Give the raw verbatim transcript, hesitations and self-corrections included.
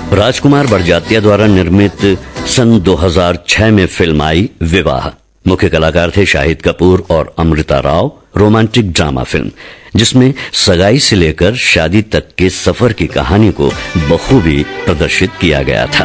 राजकुमार बड़जात्या द्वारा निर्मित सन दो हज़ार छह में फिल्म आई विवाह। मुख्य कलाकार थे शाहिद कपूर और Amrita Rao. Romantic drama film जिसमें सगाई से लेकर शादी तक के सफर की कहानी को बखूबी प्रदर्शित किया गया था।